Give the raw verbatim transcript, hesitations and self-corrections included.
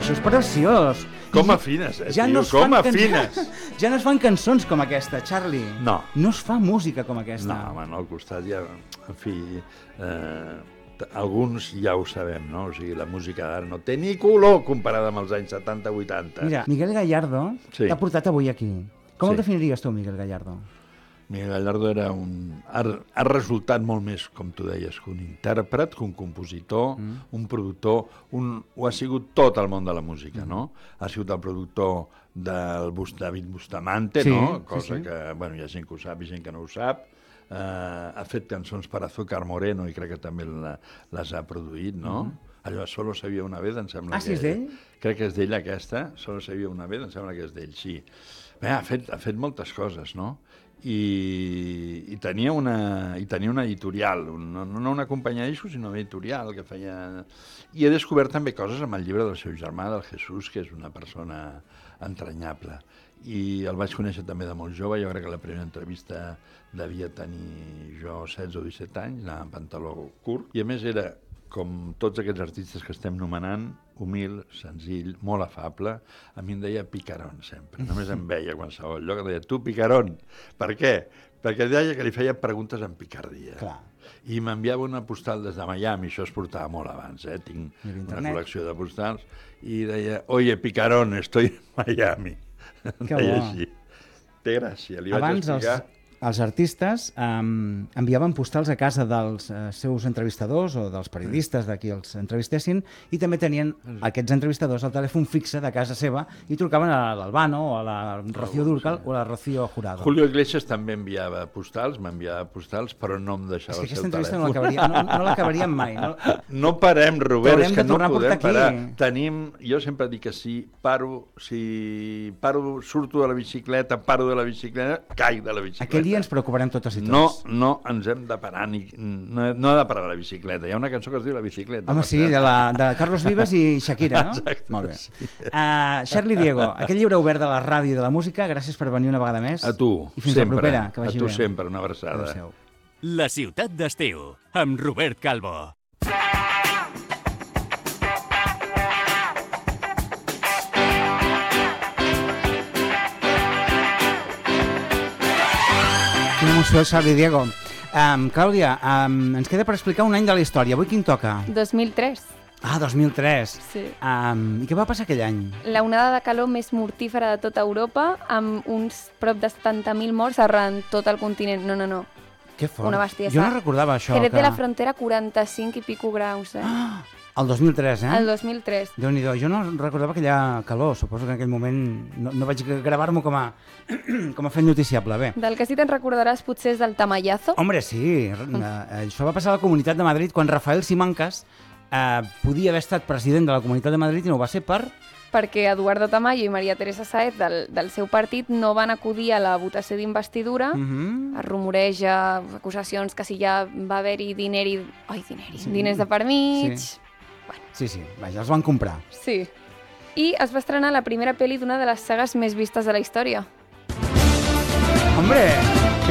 Això és preciós. Com afines, eh, ja tio, no com can... afines. Ja no es fan cançons com aquesta, Charlie. No. No es fa música com aquesta. No, home, no, al costat ja... En fi, eh, alguns ja ho sabem, no? O sigui, la música d'ara no té ni color comparada amb els anys setanta vuitanta. Mira, Miguel Gallardo Sí. t'ha portat avui aquí. Com Sí. el definiries tu, Miguel Gallardo? Miguel Gallardo era un... Ha, ha resultat molt més, com tu deies, que un intèrpret, que un compositor, mm. un productor, un... ho ha sigut tot el món de la música, mm. no? Ha sigut el productor del Bust... David Bustamante, sí, no? Cosa sí, sí. que, bueno, hi ha gent que ho sap i gent que no ho sap. Uh, ha fet cançons per Azúcar Moreno i crec que també la, les ha produït, no? Mm. Allò, Solo se havia una vez, em sembla ah, que... sí, és d'ell? Crec que és d'ell aquesta, Solo se havia una vez, em sembla que és d'ell, sí. Bé, ha fet, ha fet moltes coses, no? I, i, tenia una, i tenia una editorial, un, no, no una companyia d'eixos, sinó una editorial que feia... I he descobert també coses amb el llibre del seu germà, del Jesús, que és una persona entranyable. I el vaig conèixer també de molt jove, jo crec que la primera entrevista devia tenir jo setze o disset anys, anava amb pantaló curt, i a més era, com tots aquests artistes que estem nomenant, humil, senzill, molt afable. A mi em deia picarón, sempre. Només em veia a qualsevol lloc, em deia, tu, picarón. Per què? Perquè deia que li feia preguntes en picardia. Clar. I m'enviava una postal des de Miami, això es portava molt abans, eh? Tinc una col·lecció de postals, i deia, oye, picarón, estoy en Miami. Em deia així. Té gràcia, li vaig abans explicar... Els... Els artistes um, enviaven postals a casa dels uh, seus entrevistadors o dels periodistes de qui els entrevistessin, i també tenien aquests entrevistadors al telèfon fixe de casa seva i trucaven a l'Albano o a la Rocío Dúrcal o a la Rocío Jurado. Julio Iglesias també enviava postals, m'enviava postals, però no em deixava el seu telèfon. És que aquesta entrevista no, no l'acabaríem mai. No, no parem, Robert, és que no podem parar. Tenim, jo sempre dic que si paro, si paro, surto de la bicicleta, paro de la bicicleta, caic de la bicicleta. Aquell dia ens preocuparem totes i tots. No, no ens hem de parar, ni, no, no ha de parar la bicicleta. Hi ha una cançó que es diu La bicicleta. Home, sí, de, la, de Carlos Vives i Shakira, no? Exacte. Molt bé. Sí. Uh, Charlie Diego, aquest llibre obert de la ràdio i de la música, gràcies per venir una vegada més. A tu, I fins sempre. la propera, que vagi a tu bé. sempre, una abraçada. Adéu-siau. La ciutat d'estiu, amb Robert Calvo. Quina emoció, Charlie Diego. Um, Clàudia, um, ens queda per explicar un any de la història. Avui quin toca? dos mil tres. Ah, dos mil tres. Sí. Um, I què va passar aquell any? La onada de calor més mortífera de tota Europa, amb uns prop de setanta mil morts arran tot el continent. No, no, no. Que fort. Una bestiesa. Jo no recordava això. Jerez que... de la Frontera, quaranta-cinc i pico graus, eh? Ah, el dos mil tres, eh? El dos mil tres. Déu-n'hi-do. Jo no recordava aquella calor. Suposo que en aquell moment no, no vaig gravar-m'ho com a com a fet noticiable. Bé. Del que sí te'n recordaràs potser és del Tamallazo. Hombre, sí. Mm. Això va passar a la Comunitat de Madrid quan Rafael Simancas eh, podia haver estat president de la Comunitat de Madrid i no ho va ser per... perquè Eduardo Tamayo i Maria Teresa Saez del, del seu partit no van acudir a la votació d'investidura. Mm-hmm. Es rumoreja acusacions que si ja va haver-hi diner i... Ai, diner i... Sí. Diners de per mig... Sí. Bueno. sí, sí, vaja, els van comprar. Sí. I es va estrenar la primera pel·li d'una de les sagues més vistes de la història. Hombre!